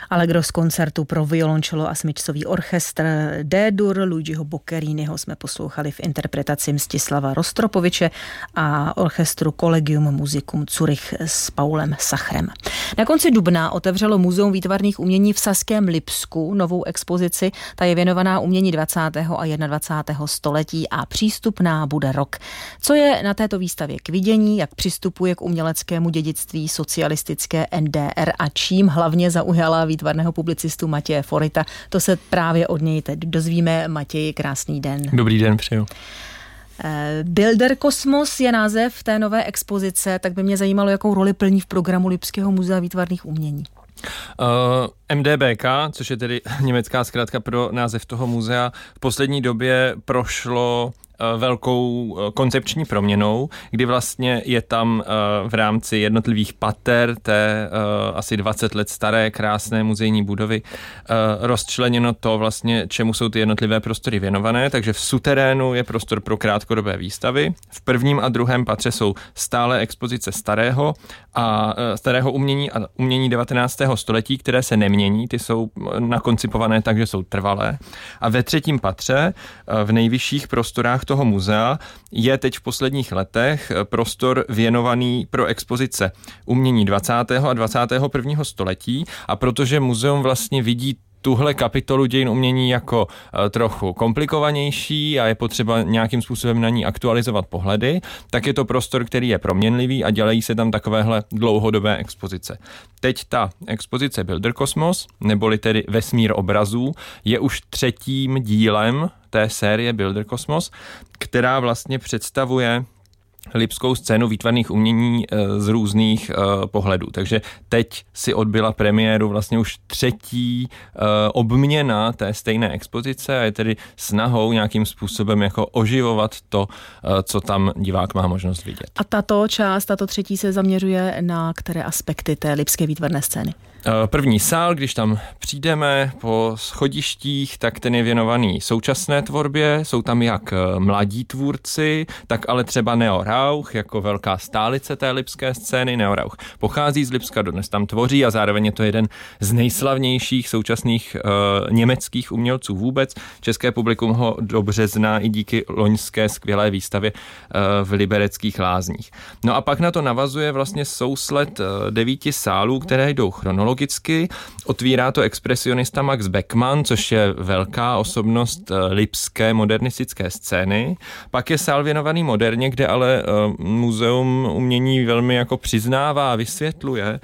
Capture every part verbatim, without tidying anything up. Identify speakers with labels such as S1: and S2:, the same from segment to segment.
S1: Allegro z koncertu pro violončelo a smyčcový orchestr D-dur Luigiho Boccheriniho jsme poslouchali v interpretaci Mstislava Rostropoviče a orchestru Collegium Musicum Zurich s Paulem Sachrem. Na konci dubna otevřelo Muzeum výtvarných umění v Saském Lipsku novou expozici. Ta je věnovaná umění dvacátého a dvacátého prvního století a přístupná bude rok. Co je na této výstavě k vidění, jak přistupuje k uměleckému dědictví socialistické N D R a čím hlavně zaujala výtvarného publicistu Matěje Forita, to se právě od něj teď dozvíme. Matěji, krásný den.
S2: Dobrý den, přeju.
S1: Bilderkosmos je název té nové expozice, tak by mě zajímalo, jakou roli plní v programu Lipského muzea výtvarných umění.
S2: Uh, M D B K, což je tedy německá zkratka pro název toho muzea, v poslední době prošlo velkou koncepční proměnou, kdy vlastně je tam v rámci jednotlivých pater té asi dvacet let staré krásné muzejní budovy rozčleněno to vlastně, čemu jsou ty jednotlivé prostory věnované, takže v suterénu je prostor pro krátkodobé výstavy, v prvním a druhém patře jsou stále expozice starého a starého umění a umění devatenáctého století, které se nemění, ty jsou nakoncipované tak, že jsou trvalé, a ve třetím patře v nejvyšších prostorách toho muzea je teď v posledních letech prostor věnovaný pro expozice umění dvacátého a dvacátého prvního století, a protože muzeum vlastně vidí tuhle kapitolu dějin umění jako uh, trochu komplikovanější a je potřeba nějakým způsobem na ní aktualizovat pohledy, tak je to prostor, který je proměnlivý a dělají se tam takovéhle dlouhodobé expozice. Teď ta expozice Bilderkosmos, neboli tedy Vesmír obrazů, je už třetím dílem té série Bilderkosmos, která vlastně představuje lipskou scénu výtvarných umění z různých uh, pohledů. Takže teď si odbyla premiéru vlastně už třetí uh, obměna té stejné expozice a je tedy snahou nějakým způsobem jako oživovat to, uh, co tam divák má možnost vidět.
S1: A tato část, tato třetí se zaměřuje na které aspekty té lipské výtvarné scény?
S2: První sál, když tam přijdeme po schodištích, tak ten je věnovaný současné tvorbě. Jsou tam jak mladí tvůrci, tak ale třeba Neo Rauch, jako velká stálice té lipské scény. Neo Rauch pochází z Lipska, dodnes tam tvoří a zároveň je to jeden z nejslavnějších současných uh, německých umělců vůbec. České publikum ho dobře zná i díky loňské skvělé výstavě uh, v Libereckých lázních. No a pak na to navazuje vlastně sousled uh, devíti sálů, které jdou chronologicky. Otvírá to expresionista Max Beckmann, což je velká osobnost lipské modernistické scény. Pak je sál věnovaný moderně, kde ale muzeum umění velmi jako přiznává a vysvětluje,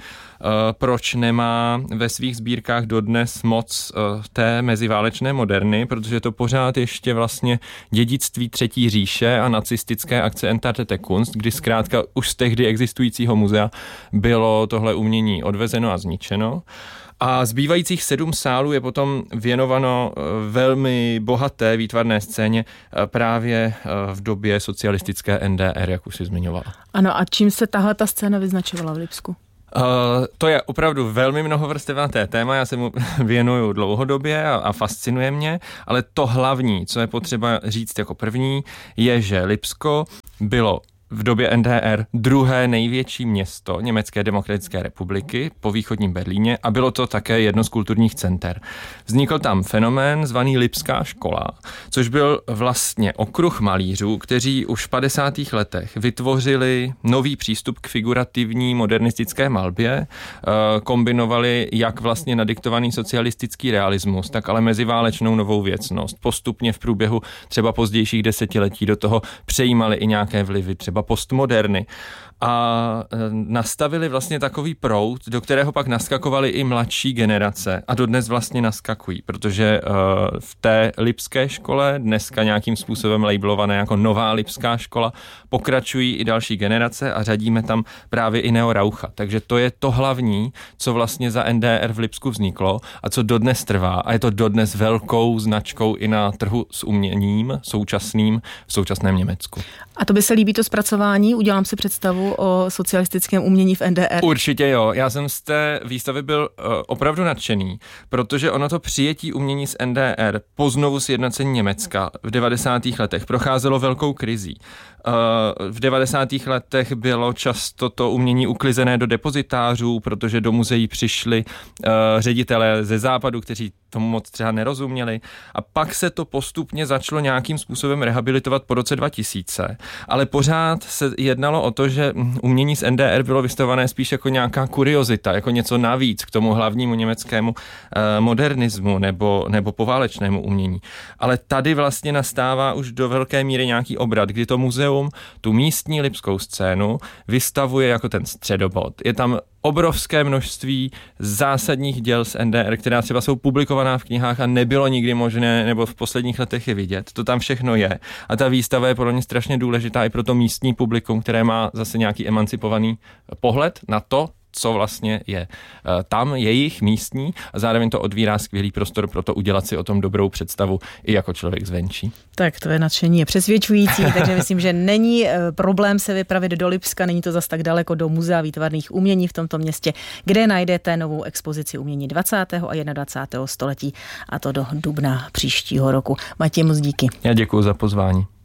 S2: proč nemá ve svých sbírkách dodnes moc té meziválečné moderny, protože to pořád ještě vlastně dědictví Třetí říše a nacistické akce Entartete Kunst, kdy zkrátka už z tehdy existujícího muzea bylo tohle umění odvezeno a zničeno. A zbývajících sedm sálů je potom věnováno velmi bohaté výtvarné scéně právě v době socialistické N D R, jak už si zmiňovala.
S1: Ano, a čím se tahle ta scéna vyznačovala v Lipsku?
S2: Uh, to je opravdu velmi mnohovrstevnaté téma, já se mu věnuju dlouhodobě a, a fascinuje mě, ale to hlavní, co je potřeba říct jako první, je, že Lipsko bylo v době N D R druhé největší město Německé demokratické republiky po východním Berlíně a bylo to také jedno z kulturních center. Vznikl tam fenomén zvaný Lipská škola, což byl vlastně okruh malířů, kteří už v padesátých letech vytvořili nový přístup k figurativní modernistické malbě, kombinovali jak vlastně nadiktovaný socialistický realismus, tak ale meziválečnou novou věcnost. Postupně v průběhu třeba pozdějších desetiletí do toho přejímali i nějaké vlivy třeba postmoderny a nastavili vlastně takový proud, do kterého pak naskakovali i mladší generace a dodnes vlastně naskakují, protože uh, v té lipské škole, dneska nějakým způsobem labelované jako nová lipská škola, pokračují i další generace a řadíme tam právě i Neo Raucha. Takže to je to hlavní, co vlastně za N D R v Lipsku vzniklo a co dodnes trvá a je to dodnes velkou značkou i na trhu s uměním současným v současném Německu.
S1: A to by se líbí to zpracování? Udělám si představu o socialistickém umění v N D R.
S2: Určitě jo. Já jsem z té výstavy byl uh, opravdu nadšený, protože ono to přijetí umění z N D R po znovu sjednocení Německa v devadesátých letech procházelo velkou krizí. v devadesátých letech bylo často to umění uklizené do depozitářů, protože do muzeí přišli ředitelé ze západu, kteří tomu moc třeba nerozuměli. A pak se to postupně začalo nějakým způsobem rehabilitovat po roce dva tisíce. Ale pořád se jednalo o to, že umění z N D R bylo vystavované spíš jako nějaká kuriozita, jako něco navíc k tomu hlavnímu německému eh, modernismu nebo, nebo poválečnému umění. Ale tady vlastně nastává už do velké míry nějaký obrat, kdy to muzeum tu místní lipskou scénu vystavuje jako ten středobod. Je tam obrovské množství zásadních děl z N D R, která třeba jsou publikovaná v knihách a nebylo nikdy možné, nebo v posledních letech je vidět. To tam všechno je. A ta výstava je podle mě strašně důležitá i pro to místní publikum, které má zase nějaký emancipovaný pohled na to, co vlastně je tam jejich místní a zároveň to odvírá skvělý prostor pro to udělat si o tom dobrou představu i jako člověk zvenčí.
S1: Tak tvoje nadšení je přesvědčující, takže myslím, že není problém se vypravit do Lipska, není to zas tak daleko do Muzea výtvarných umění v tomto městě, kde najdete novou expozici umění dvacátého a jednadvacátého století a to do dubna příštího roku. Matěj, moc díky.
S2: Já děkuji za pozvání.